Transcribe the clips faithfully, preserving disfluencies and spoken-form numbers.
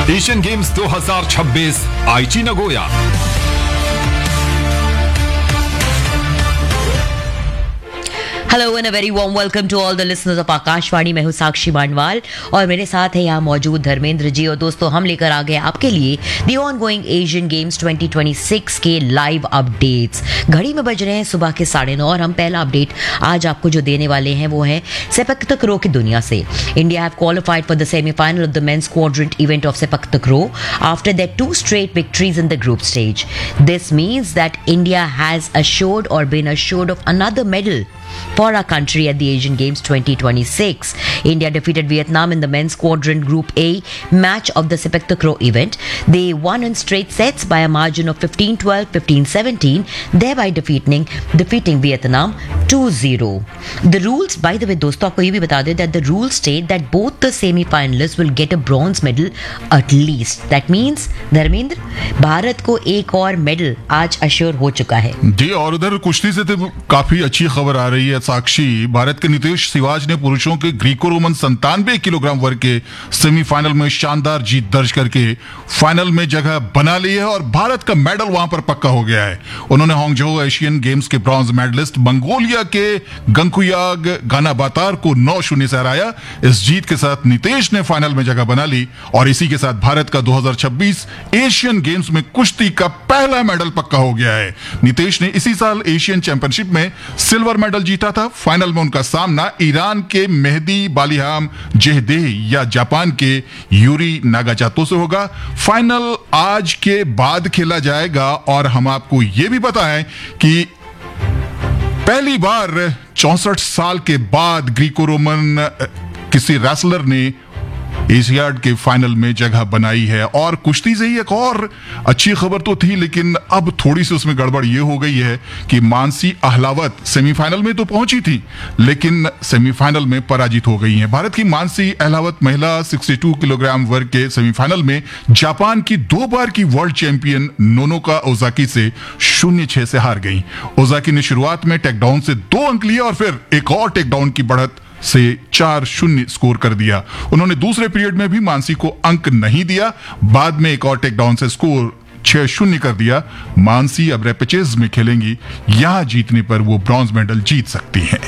Asian games दो हज़ार छब्बीस आईची Nagoya. Hello and a very warm welcome to all the listeners of Akashvani. मैं हूं साक्षी बांडवाल और मेरे साथ है यहाँ मौजूद धर्मेंद्र जी। और दोस्तों, हम लेकर आ गए आपके लिए दी on going Asian games twenty twenty six के लाइव अपडेट्स। घड़ी में बज रहे हैं सुबह के साढ़े नौ और हम पहला अपडेट आज आपको जो देने वाले हैं वो है सेपक तकरो की दुनिया से। India have qualified for the semifinal of the mains quadrant event of sepak तकरो after their to straight victories in the group stage. This means that India has assured or been assured of another medal for our country at the Asian Games twenty twenty-six. India defeated Vietnam in the men's quadrant Group A match of the Sepak Takraw event. They won in straight sets by a margin of fifteen twelve, fifteen seventeen, thereby defeating defeating Vietnam two zero. The rules, by the way, दोस्तों आपको ये भी बता दें that the rules state that both the semi-finalists will get a bronze medal at least. That means Dharmendra, Bharat को एक और medal आज अश्योर हो चुका है जी। और उधर कुश्ती से तो काफी अच्छी खबर आ रही है साक्षी। भारत के नितेश सिवाज ने पुरुषों के ग्रीको रोमन संतानवे किलोग्राम वर्ग के सेमीफाइनल में शानदार जीत दर्ज करके फाइनल में जगह बना ली है और भारत का मेडल वहां पर पक्का हो गया है। उन्होंने हांगझो एशियन गेम्स के ब्रॉन्ज मेडलिस्ट मंगोलिया के गंकुयाग गानाबातार को नौ शून्य से हराया। इस जीत के साथ नितेश ने फाइनल में जगह बना ली और इसी के साथ भारत का दो हज़ार छब्बीस एशियन गेम्स में कुश्ती का पहला मेडल पक्का हो गया है। नितेश ने इसी साल एशियन चैंपियनशिप में सिल्वर मेडल जीता था। फाइनल में उनका सामना ईरान के मेहदी बालिहाम जेहदेह या जापान के यूरी नागाचातो से होगा। फाइनल आज के बाद खेला जाएगा और हम आपको यह भी बताएं कि पहली बार चौसठ साल के बाद ग्रीको रोमन किसी रेसलर ने एशियाड के फाइनल में जगह बनाई है। और कुश्ती से ही एक और अच्छी खबर तो थी, लेकिन अब थोड़ी सी उसमें गड़बड़ ये हो गई है कि मानसी अहलावत सेमीफाइनल में तो पहुंची थी लेकिन सेमीफाइनल में पराजित हो गई हैं। भारत की मानसी अहलावत महिला बासठ किलोग्राम वर्ग के सेमीफाइनल में जापान की दो बार की वर्ल्ड चैंपियन नोनोका ओजाकी से शून्य छह से हार गई। ओजाकी ने शुरुआत में टेकडाउन से दो अंक लिए और फिर एक और टेकडाउन की बढ़त से चार शून्य स्कोर कर दिया। उन्होंने दूसरे पीरियड में भी मानसी को अंक नहीं दिया। बाद में एक और टेकडाउन से स्कोर छह शून्य कर दिया। मानसी अब रैपिचेज में खेलेंगी, यहां जीतने पर वो ब्रॉन्ज मेडल जीत सकती हैं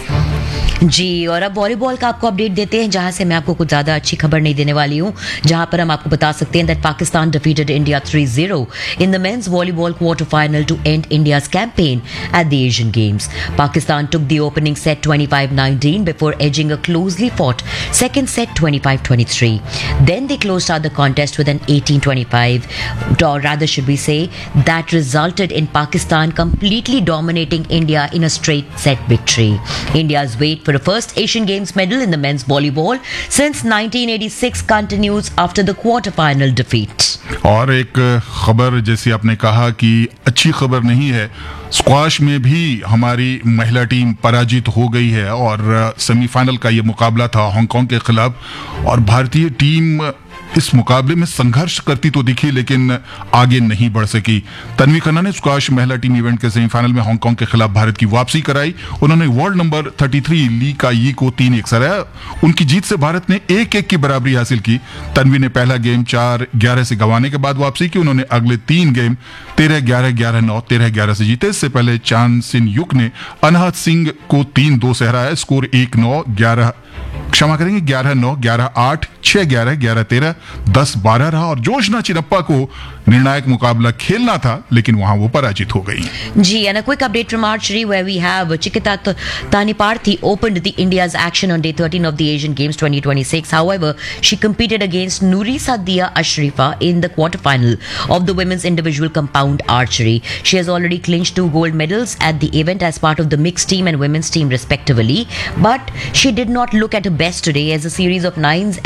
जी। और अब वॉलीबॉल का आपको अपडेट देते हैं, जहां से मैं आपको कुछ ज्यादा अच्छी खबर नहीं देने वाली हूं, जहां पर हम आपको बता सकते हैं that Pakistan defeated India three zero in the mains volleyball quarter final to and India's campaign at the Asian games. Pakistan took the opening set twenty-five nineteen before edging a closely fought second set twenty-five twenty-three. Then they closed out the contest with an eighteen twenty-five, or rather should we say that resulted in Pakistan completely dominating India in a straight set victory. India's wait for the first Asian Games medal in the men's volleyball since nineteen eighty-six continues after the quarter-final defeat. और एक खबर जैसी आपने कहा कि अच्छी खबर नहीं है, स्क्वाश में भी हमारी महिला टीम पराजित हो गई है और सेमीफाइनल का ये मुकाबला था हांगकांग के खिलाफ और भारतीय टीम इस मुकाबले में संघर्ष करती तो दिखी लेकिन आगे नहीं बढ़ सकी। तन्वी खन्ना ने स्क्वाश महिला टीम इवेंट के सेमीफाइनल में हांगकांग के खिलाफ भारत की वापसी कराई। उन्होंने वर्ल्ड नंबर तैंतीस ली का यी को तीन एक से हराया। उनकी जीत से भारत ने एक एक की बराबरी हासिल की। तन्वी ने पहला गेम चार ग्यारह से गंवाने के बाद वापसी की। उन्होंने अगले तीन गेम तेरह ग्यारह ग्यारह नौ तेरह ग्यारह से जीते। इससे पहले चांद सिन युक ने अनहत सिंह को तीन दो से हराया। स्कोर एक नौ ग्यारह क्षमा करेंगे ग्यारह नौ ग्यारह आठ छह ग्यारह ग्यारह तेरह दस बारह रहा और जोशना चिरप्पा को निर्णायक मुकाबला खेलना था लेकिन वहां वो पराजित हो गई जी। And a quick update from archery where we have Chikita Taniparthi opened the India's action on day thirteen of the Asian Games twenty twenty-six. However, she competed against Nurisa Dia Ashrifa in the quarterfinal of the women's individual compound archery. She has already clinched two gold medals at the event as part of the mixed team and women's team respectively, but she did not look at her best today as a series of nines